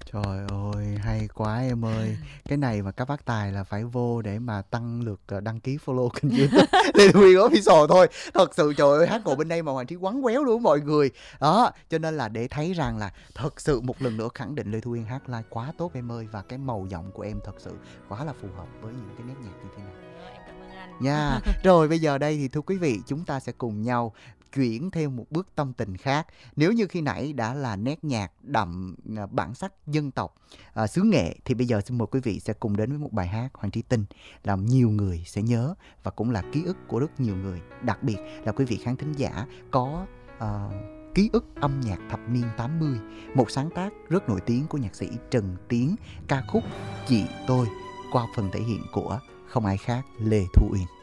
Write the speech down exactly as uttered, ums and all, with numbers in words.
Trời ơi, hay quá em ơi. Cái này mà các bác tài là phải vô để mà tăng lượt ờ, đăng ký follow kênh YouTube Lê Thu Uyên Official thôi. Thật sự trời ơi, hát ngộ bên đây mà Hoàng Trí quánh quéo luôn mọi người. Đó, cho nên là để thấy rằng là thật sự một lần nữa khẳng định Lê Thu Uyên hát live quá tốt em ơi. Và cái màu giọng của em thật sự quá là phù hợp với những cái nét nhạc như thế này. Rồi, em cảm ơn anh. Nha. Rồi bây giờ đây thì thưa quý vị, chúng ta sẽ cùng nhau chuyển theo một bước tâm tình khác. Nếu như khi nãy đã là nét nhạc đậm à, bản sắc dân tộc à, xứ Nghệ, thì bây giờ xin mời quý vị sẽ cùng đến với một bài hát Hoàng Trí tin làm nhiều người sẽ nhớ và cũng là ký ức của rất nhiều người, đặc biệt là quý vị khán thính giả có à, ký ức âm nhạc thập niên tám mươi, một sáng tác rất nổi tiếng của nhạc sĩ Trần Tiến, ca khúc Chị Tôi, qua phần thể hiện của không ai khác Lê Thu Uyên.